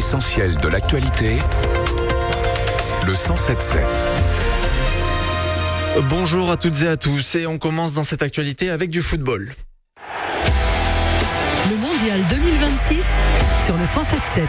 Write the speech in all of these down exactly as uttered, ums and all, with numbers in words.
L'essentiel de l'actualité, le cent sept sept. Bonjour à toutes et à tous, et on commence dans cette actualité avec du football. Le mondial deux mille vingt-six sur le cent sept sept.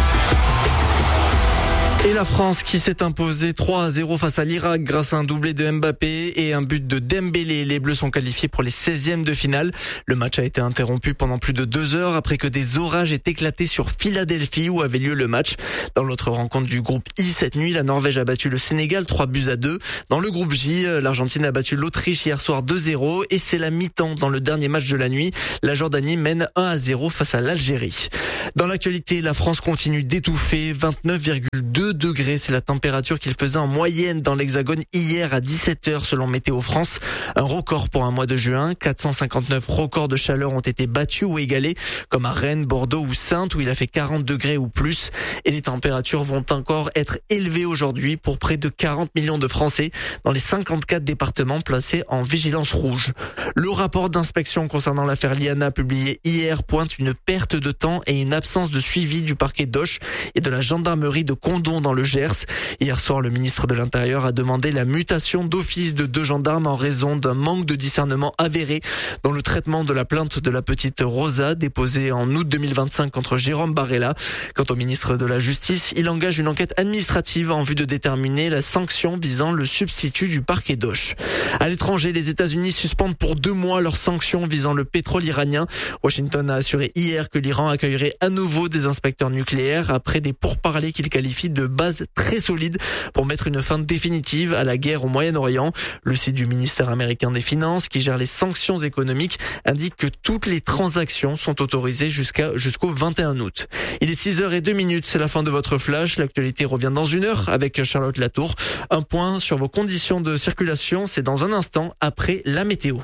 Et la France qui s'est imposée trois à zéro face à l'Irak grâce à un doublé de Mbappé et un but de Dembélé. Les Bleus sont qualifiés pour les seizièmes de finale. Le match a été interrompu pendant plus de deux heures après que des orages aient éclaté sur Philadelphie où avait lieu le match. Dans l'autre rencontre du groupe I cette nuit, la Norvège a battu le Sénégal trois buts à deux. Dans le groupe J, l'Argentine a battu l'Autriche hier soir deux zéro et c'est la mi-temps dans le dernier match de la nuit. La Jordanie mène un à zéro face à l'Algérie. Dans l'actualité, la France continue d'étouffer. vingt-neuf virgule deux degrés, c'est la température qu'il faisait en moyenne dans l'Hexagone hier à dix-sept heures selon Météo France. Un record pour un mois de juin. quatre cent cinquante-neuf records de chaleur ont été battus ou égalés, comme à Rennes, Bordeaux ou Saintes où il a fait quarante degrés ou plus. Et les températures vont encore être élevées aujourd'hui pour près de quarante millions de Français dans les cinquante-quatre départements placés en vigilance rouge. Le rapport d'inspection concernant l'affaire Liana publié hier pointe une perte de temps et une absence de suivi du parquet d'Auch et de la gendarmerie de Condom dans le Gers. Hier soir, le ministre de l'Intérieur a demandé la mutation d'office de deux gendarmes en raison d'un manque de discernement avéré dans le traitement de la plainte de la petite Rosa déposée en août deux mille vingt-cinq contre Jérôme Barella. Quant au ministre de la Justice, il engage une enquête administrative en vue de déterminer la sanction visant le substitut du parquet d'Auch. À l'étranger, les États-Unis suspendent pour deux mois leurs sanctions visant le pétrole iranien. Washington a assuré hier que l'Iran accueillerait à nouveau des inspecteurs nucléaires après des pourparlers qu'il qualifie de base très solide pour mettre une fin définitive à la guerre au Moyen-Orient. Le site du ministère américain des Finances, qui gère les sanctions économiques, indique que toutes les transactions sont autorisées jusqu'à jusqu'au vingt et un août. Il est six heures zéro deux minutes, c'est la fin de votre flash. L'actualité revient dans une heure avec Charlotte Latour. Un point sur vos conditions de circulation, c'est dans un instant après la météo.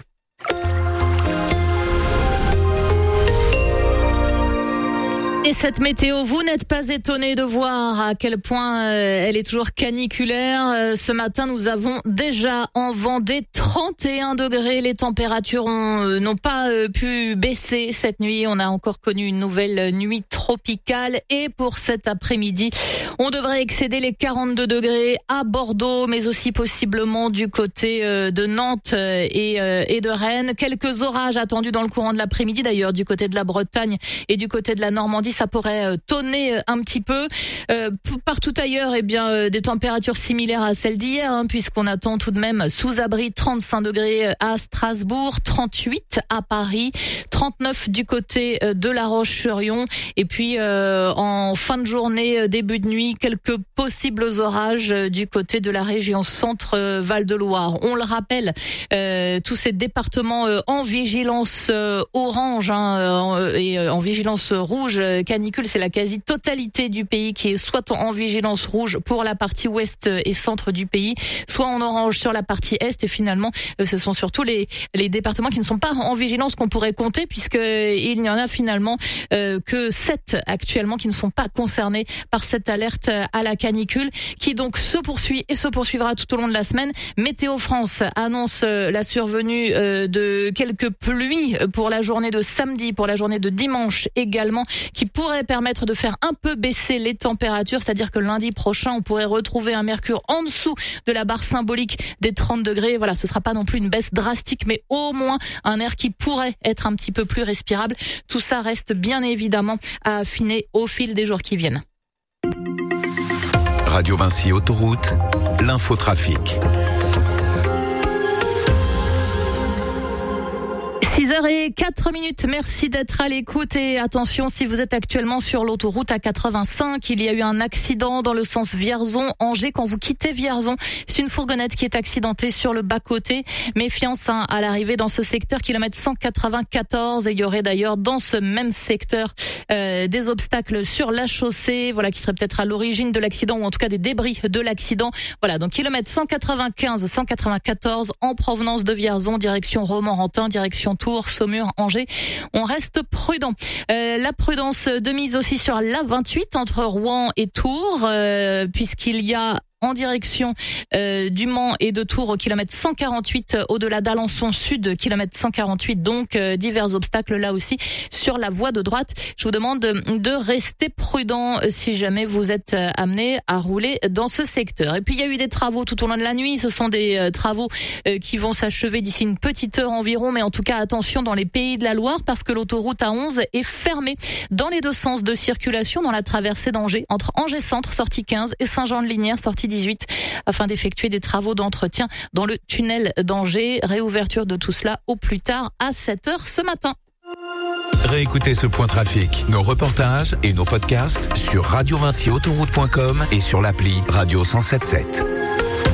Et cette météo, vous n'êtes pas étonnés de voir à quel point euh, elle est toujours caniculaire. Euh, ce matin, nous avons déjà en Vendée trente et un degrés. Les températures ont, euh, n'ont pas euh, pu baisser cette nuit. On a encore connu une nouvelle nuit tropicale. Et pour cet après-midi, on devrait excéder les quarante-deux degrés à Bordeaux, mais aussi possiblement du côté euh, de Nantes et, euh, et de Rennes. Quelques orages attendus dans le courant de l'après-midi, d'ailleurs, du côté de la Bretagne et du côté de la Normandie. Ça pourrait tonner un petit peu. Euh, partout ailleurs, eh bien, euh, des températures similaires à celles d'hier, hein, puisqu'on attend tout de même sous abri trente-cinq degrés à Strasbourg, trente-huit à Paris, trente-neuf du côté de La Roche-sur-Yon, et puis euh, en fin de journée, début de nuit, quelques possibles orages du côté de la région centre Val-de-Loire. On le rappelle, euh, tous ces départements euh, en vigilance euh, orange hein, euh, et euh, en vigilance rouge. Canicule, c'est la quasi-totalité du pays qui est soit en vigilance rouge pour la partie ouest et centre du pays, soit en orange sur la partie est. Et finalement, ce sont surtout les, les départements qui ne sont pas en vigilance qu'on pourrait compter, puisqu'il n'y en a finalement euh, que sept actuellement qui ne sont pas concernés par cette alerte à la canicule, qui donc se poursuit et se poursuivra tout au long de la semaine. Météo France annonce la survenue euh, de quelques pluies pour la journée de samedi, pour la journée de dimanche également, qui pourrait permettre de faire un peu baisser les températures, c'est-à-dire que lundi prochain, on pourrait retrouver un mercure en dessous de la barre symbolique des trente degrés. Voilà, ce sera pas non plus une baisse drastique, mais au moins un air qui pourrait être un petit peu plus respirable. Tout ça reste bien évidemment à affiner au fil des jours qui viennent. Radio Vinci Autoroute, l'infotrafic. six heures zéro quatre minutes, merci d'être à l'écoute et attention si vous êtes actuellement sur l'autoroute A quatre-vingt-cinq, il y a eu un accident dans le sens Vierzon-Angers quand vous quittez Vierzon. C'est une fourgonnette qui est accidentée sur le bas-côté. Méfiance hein, à l'arrivée dans ce secteur, kilomètre cent quatre-vingt-quatorze, et il y aurait d'ailleurs dans ce même secteur euh, des obstacles sur la chaussée, voilà, qui seraient peut-être à l'origine de l'accident ou en tout cas des débris de l'accident. Voilà, donc kilomètre cent quatre-vingt-quinze cent quatre-vingt-quatorze en provenance de Vierzon, direction Romorantin, direction Tours, Saumur, Angers. On reste prudent. Euh, la prudence de mise aussi sur l'A vingt-huit entre Rouen et Tours, euh, puisqu'il y a en direction euh, du Mans et de Tours au kilomètre cent quarante-huit au-delà d'Alençon Sud, kilomètre cent quarante-huit. Donc euh, divers obstacles là aussi sur la voie de droite. Je vous demande de rester prudent si jamais vous êtes amené à rouler dans ce secteur. Et puis il y a eu des travaux tout au long de la nuit. Ce sont des euh, travaux euh, qui vont s'achever d'ici une petite heure environ. Mais en tout cas, attention dans les Pays de la Loire parce que l'autoroute A onze est fermée dans les deux sens de circulation dans la traversée d'Angers entre Angers Centre, sortie quinze, et Saint-Jean-de-Lignières, sortie dix-huit, afin d'effectuer des travaux d'entretien dans le tunnel d'Angers. Réouverture de tout cela au plus tard à sept heures ce matin. Réécoutez ce point trafic, nos reportages et nos podcasts sur radio vinci autoroute point com et sur l'appli Radio cent soixante-dix-sept.